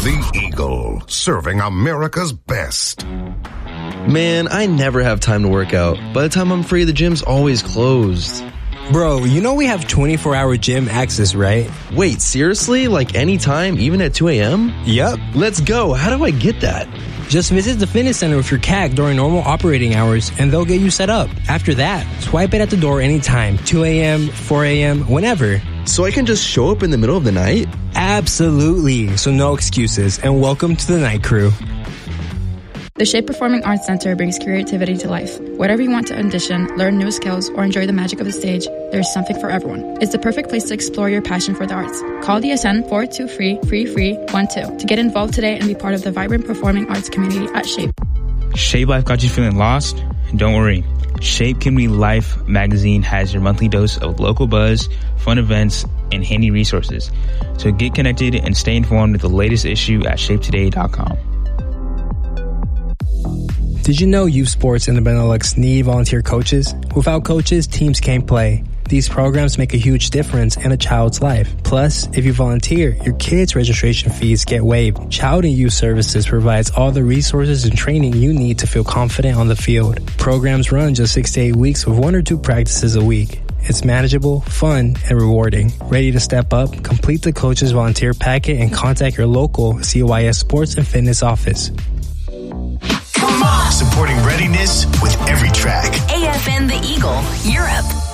The Eagle, serving America's best. Man, I never have time to work out. By the time I'm free, the gym's always closed. Bro, you know we have 24-hour gym access, right? Wait, seriously? Like anytime, even at 2 a.m.? Yup. Let's go. How do I get that? Just visit the fitness center with your CAC during normal operating hours, and they'll get you set up. After that, swipe it at the door anytime, 2 a.m., 4 a.m., whenever. So I can just show up in the middle of the night? Absolutely. So no excuses, and welcome to the Night Crew. The Shape Performing Arts Center brings creativity to life. Whatever you want to audition, learn new skills, or enjoy the magic of the stage, there's something for everyone. It's the perfect place to explore your passion for the arts. Call DSN 423-3312 to get involved today and be part of the vibrant performing arts community at Shape. Shape Life got you feeling lost? Don't worry. Shape Community Life magazine has your monthly dose of local buzz, fun events, and handy resources. So get connected and stay informed with the latest issue at shapetoday.com. Did you know youth sports in the Benelux need volunteer coaches? Without coaches, teams can't play. These programs make a huge difference in a child's life. Plus, if you volunteer, your kids' registration fees get waived. Child and Youth Services provides all the resources and training you need to feel confident on the field. Programs run just 6 to 8 weeks with 1 or 2 practices a week. It's manageable, fun, and rewarding. Ready to step up? Complete the coach's volunteer packet and contact your local CYS Sports and Fitness office. Supporting readiness with every track. AFN The Eagle, Europe.